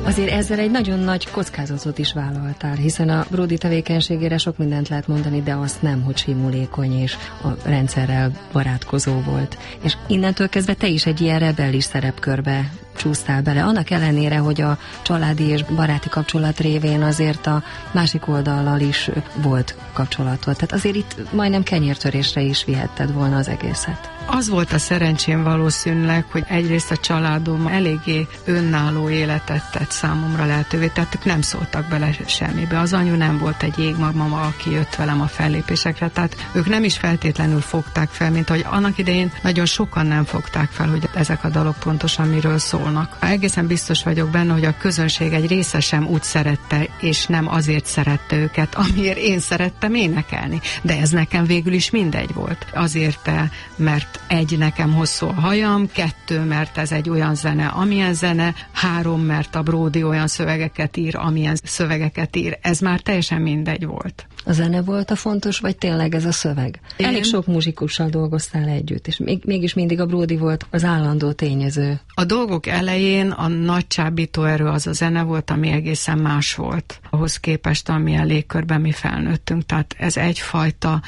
Azért ezzel egy nagyon nagy kockázatot is vállaltál, hiszen a Bródi tevékenységére sok mindent lehet mondani, de azt nem, hogy simulékony és a rendszerrel barátkozó volt. És innentől kezdve te is egy ilyen rebellis szerepkörbe csúsztál bele, annak ellenére, hogy a családi és baráti kapcsolat révén azért a másik oldallal is volt kapcsolatod. Tehát azért itt majdnem kenyértörésre is vihetted volna az egészet. Az volt a szerencsém valószínűleg, hogy egyrészt a családom eléggé önálló életet tett számomra lehetővé, tehát ők nem szóltak bele semmibe. Az anyu nem volt egy jégmagmama, aki jött velem a fellépésekre, tehát ők nem is feltétlenül fogták fel, mint ahogy annak idején nagyon sokan nem fogták fel, hogy ezek a dalok pontosan miről szólnak. Egészen biztos vagyok benne, hogy a közönség egy része sem úgy szerette, és nem azért szerette őket, amiért én szerettem énekelni. De ez nekem végül is mindegy volt. Azért, mert egy, nekem hosszú a hajam, 2, mert ez egy olyan zene, amilyen zene, 3, mert a Bródi olyan szövegeket ír, amilyen szövegeket ír. Ez már teljesen mindegy volt. A zene volt a fontos, vagy tényleg ez a szöveg? Elég sok muzsikussal dolgoztál együtt, és mégis mindig a Bródi volt az állandó tényező. A dolgok elején a nagy csábító erő az a zene volt, ami egészen más volt ahhoz képest, amilyen légkörben mi felnőttünk. Tehát ez egyfajta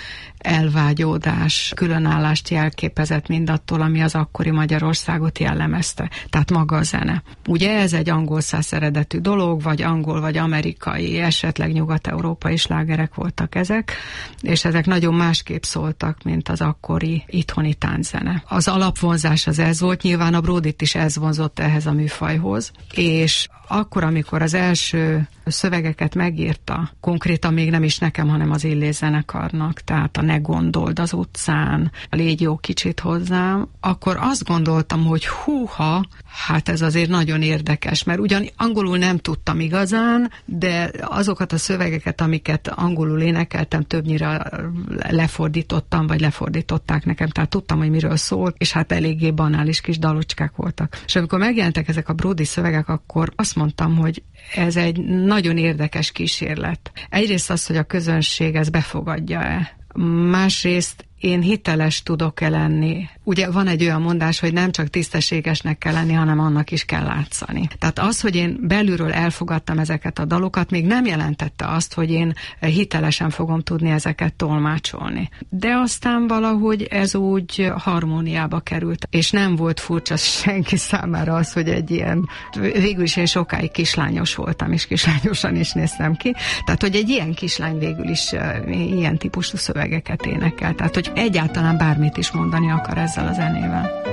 elvágyódás, különállást jelképezett mindattól, ami az akkori Magyarországot jellemezte. Tehát maga a zene. Ugye ez egy angol száz eredetű dolog, vagy angol, vagy amerikai, esetleg nyugat-európai slágerek voltak ezek, és ezek nagyon másképp szóltak, mint az akkori itthoni tánczene. Az alapvonzás az ez volt, nyilván a Bródit is ez vonzott ehhez a műfajhoz, és akkor, amikor az első szövegeket megírta, konkrétan még nem is nekem, hanem az Illés zenekarnak, tehát a Ne gondold az utcán, légy jó kicsit hozzám, akkor azt gondoltam, hogy húha, hát ez azért nagyon érdekes, mert ugyan angolul nem tudtam igazán, de azokat a szövegeket, amiket angolul énekeltem, többnyire lefordítottam, vagy lefordították nekem, tehát tudtam, hogy miről szólt, és hát eléggé banális kis dalocskák voltak. És amikor megjelentek ezek a Bródi szövegek, akkor azt mondtam, hogy ez egy nagyon érdekes kísérlet. Egyrészt az, hogy a közönség ezt befogadja-e. Másrészt én hiteles tudok-e lenni. Ugye van egy olyan mondás, hogy nem csak tisztességesnek kell lenni, hanem annak is kell látszani. Tehát az, hogy én belülről elfogadtam ezeket a dalokat, még nem jelentette azt, hogy én hitelesen fogom tudni ezeket tolmácsolni. De aztán valahogy ez úgy harmóniába került, és nem volt furcsa senki számára az, hogy egy ilyen, végül is én sokáig kislányos voltam, és kislányosan is néztem ki, tehát hogy egy ilyen kislány végül is ilyen típusú szövegeket énekel, tehát hogy egyáltalán bármit is mondani akar ezzel a zenével.